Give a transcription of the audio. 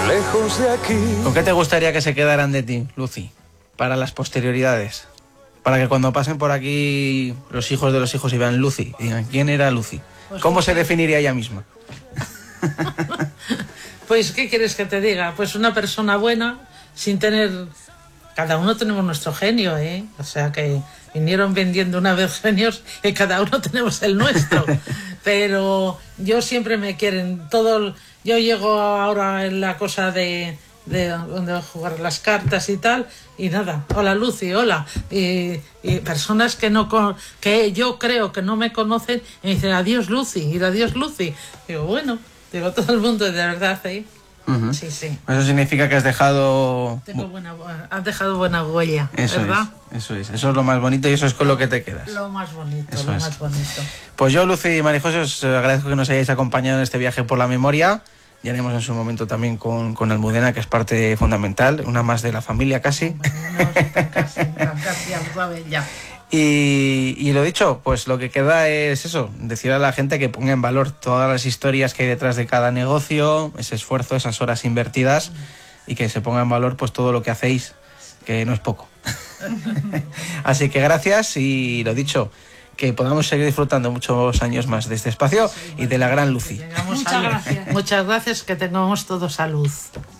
lejos de aquí. ¿Con qué te gustaría que se quedaran de ti, Lucy, para las posterioridades? Para que cuando pasen por aquí los hijos de los hijos y vean Lucy, y digan, ¿quién era Lucy? Pues ¿Cómo se definiría ella misma? Pues, ¿qué quieres que te diga? Pues una persona buena, sin tener... Cada uno tenemos nuestro genio, ¿eh? O sea que vinieron vendiendo una vez genios y cada uno tenemos el nuestro. Pero yo siempre me quieren. Yo llego ahora en la cosa de jugar las cartas y tal, y nada, hola Lucy, hola. Y personas que yo creo que no me conocen y me dicen adiós Lucy, y adiós Lucy. Digo, bueno, todo el mundo de verdad, ¿eh? Uh-huh. Sí, sí. Eso significa que has dejado... Has dejado buena huella, eso ¿verdad? Eso es lo más bonito y eso es con lo que te quedas. Lo más bonito, eso lo es. más bonito. Pues yo, Lucy y María José, os agradezco que nos hayáis acompañado en este viaje por la memoria. Ya haremos en su momento también con Almudena, que es parte fundamental, una más de la familia casi. Casi, ya lo saben ya. Y lo dicho, pues lo que queda es eso, decir a la gente que ponga en valor todas las historias que hay detrás de cada negocio, ese esfuerzo, esas horas invertidas, y que se ponga en valor pues todo lo que hacéis, que no es poco. Así que gracias y lo dicho, que podamos seguir disfrutando muchos años más de este espacio y de la gran Lucy. Muchas gracias. Muchas gracias, que tengamos todos salud.